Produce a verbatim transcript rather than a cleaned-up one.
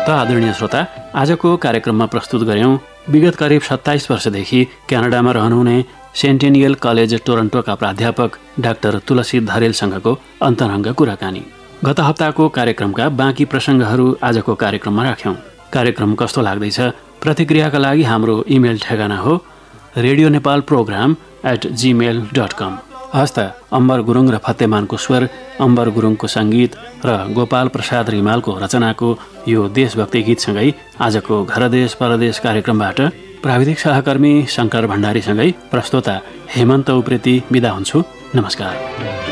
आदरणीय श्रोता, आजको कार्यक्रममा प्रस्तुत गर्यौं विगत करिब सत्ताइस वर्षदेखि क्यानाडामा रहनुहुने सेन्टेनियल कलेज टोरन्टोका प्राध्यापक डाक्टर तुलसी धरेलसँगको अन्तरङ्ग कुराकानी। गत हप्ताको कार्यक्रमका बाँकी प्रसङ्गहरू आजको कार्यक्रममा राख्यौं। कार्यक्रम कस्तो लाग्दैछ? प्रतिक्रियाका लागि हाम्रो इमेल ठेगाना हो radio Nepal programme at Gmail dot कम। हस्त अम्बर गुरुङ र फतेमानको स्वर, अम्बर गुरुङको सङ्गीत र गोपाल प्रसाद रिमालको रचनाको यो देशभक्ति गीतसँगै आजको घर देश परदेश कार्यक्रमबाट प्राविधिक सहकर्मी शङ्कर भण्डारीसँगै प्रस्तोता हेमन्त उप्रेती बिदा हुन्छु। नमस्कार।